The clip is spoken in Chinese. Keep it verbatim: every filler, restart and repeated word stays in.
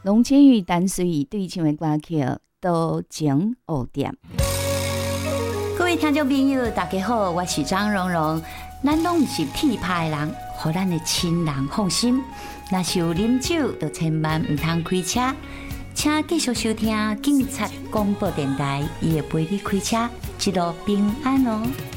龙千玉单随对唱的歌曲《多情黑店》。 各位听众朋友，大家好，我是张蓉蓉。咱拢毋是铁牌的人，互咱的亲人放心。若是有啉酒，就千万唔通开车。请继续收听警察广播电台，伊会陪你开车，一路平安哦。